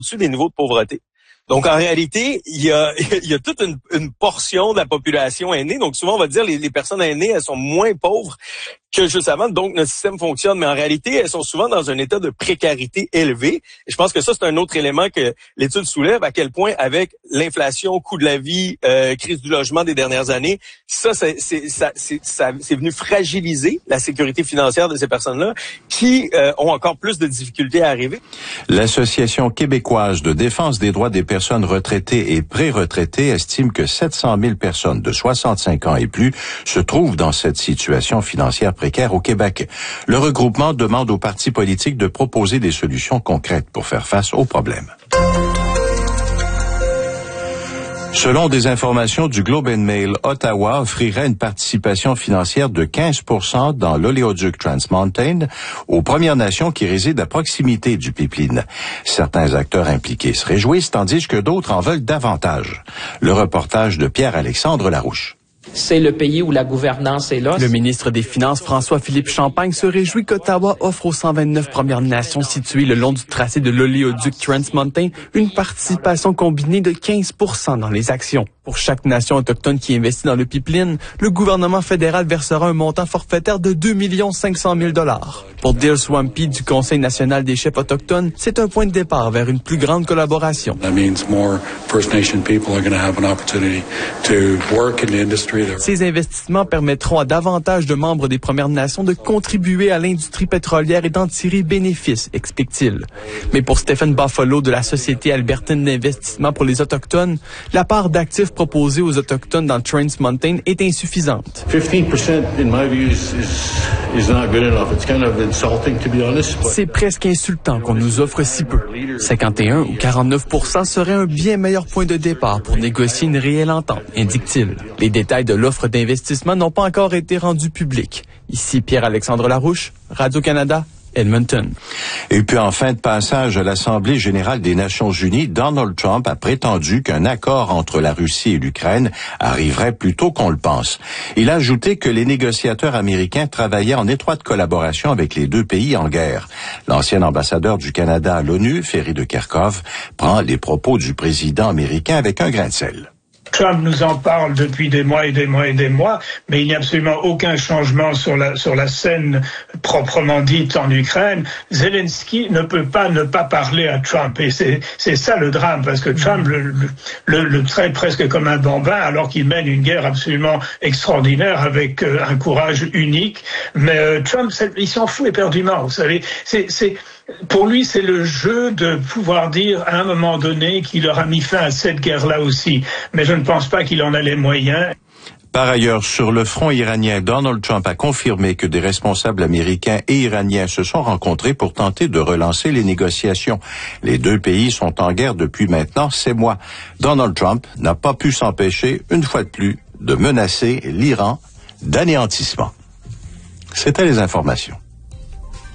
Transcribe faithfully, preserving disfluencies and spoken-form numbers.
au-dessus des niveaux de pauvreté. Donc, en réalité, il y a, il y a toute une, une portion de la population aînée. Donc, souvent, on va dire les, les personnes aînées, elles sont moins pauvres que juste avant. Donc, notre système fonctionne. Mais en réalité, elles sont souvent dans un état de précarité élevé. Et je pense que ça, c'est un autre élément que l'étude soulève, à quel point, avec l'inflation, coût de la vie, euh, crise du logement des dernières années, ça, c'est, c'est, ça, c'est, ça, c'est venu fragiliser la sécurité financière de ces personnes-là qui euh, ont encore plus de difficultés à arriver. L'Association québécoise de défense des droits des personnes retraitées et pré-retraitées estime que sept cent mille personnes de soixante-cinq ans et plus se trouvent dans cette situation financière précaire au Québec. Le regroupement demande aux partis politiques de proposer des solutions concrètes pour faire face aux problèmes. Selon des informations du Globe and Mail, Ottawa offrirait une participation financière de quinze pour cent dans l'oléoduc Trans Mountain aux Premières Nations qui résident à proximité du pipeline. Certains acteurs impliqués se réjouissent, tandis que d'autres en veulent davantage. Le reportage de Pierre-Alexandre Larouche. C'est le pays où la gouvernance est là. Le ministre des Finances, François-Philippe Champagne, se réjouit qu'Ottawa offre aux cent vingt-neuf Premières Nations situées le long du tracé de l'oléoduc Trans Mountain une participation combinée de quinze pour cent dans les actions. Pour chaque nation autochtone qui investit dans le pipeline, le gouvernement fédéral versera un montant forfaitaire de deux millions cinq cent mille dollars. Pour Dale Swampy du Conseil national des chefs autochtones, c'est un point de départ vers une plus grande collaboration. That means more First Nation people are going to have an opportunity to work in the industry. Ces investissements permettront à davantage de membres des Premières Nations de contribuer à l'industrie pétrolière et d'en tirer bénéfice, explique-t-il. Mais pour Stephen Buffalo de la Société albertaine d'investissement pour les Autochtones, la part d'actifs proposée aux Autochtones dans Trans Mountain est insuffisante. C'est presque insultant qu'on nous offre si peu. cinquante et un ou quarante-neuf pour cent serait un bien meilleur point de départ pour négocier une réelle entente, indique-t-il. Les détails de l'offre d'investissement n'ont pas encore été rendus publics. Ici Pierre-Alexandre Larouche, Radio-Canada, Edmonton. Et puis en fin de passage à l'Assemblée générale des Nations unies, Donald Trump a prétendu qu'un accord entre la Russie et l'Ukraine arriverait plus tôt qu'on le pense. Il a ajouté que les négociateurs américains travaillaient en étroite collaboration avec les deux pays en guerre. L'ancien ambassadeur du Canada à l'ONU, Ferry de Kerkhove, prend les propos du président américain avec un grain de sel. Trump nous en parle depuis des mois et des mois et des mois, mais il n'y a absolument aucun changement sur la sur la scène proprement dite en Ukraine. Zelensky ne peut pas ne pas parler à Trump, et c'est c'est ça le drame, parce que Trump le, le, le traite presque comme un bambin, alors qu'il mène une guerre absolument extraordinaire avec euh, un courage unique. Mais euh, Trump, il s'en fout éperdument. Vous savez, c'est c'est pour lui, c'est le jeu de pouvoir dire à un moment donné qu'il aura mis fin à cette guerre-là aussi. Mais je ne pense pas qu'il en a les moyens. Par ailleurs, sur le front iranien, Donald Trump a confirmé que des responsables américains et iraniens se sont rencontrés pour tenter de relancer les négociations. Les deux pays sont en guerre depuis maintenant sept mois. Donald Trump n'a pas pu s'empêcher, une fois de plus, de menacer l'Iran d'anéantissement. C'était les informations.